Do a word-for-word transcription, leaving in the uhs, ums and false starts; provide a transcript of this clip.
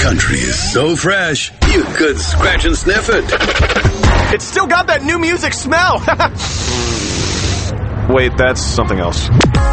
Country is so fresh, you could scratch and sniff it. It's still got that new music smell. Wait, that's something else.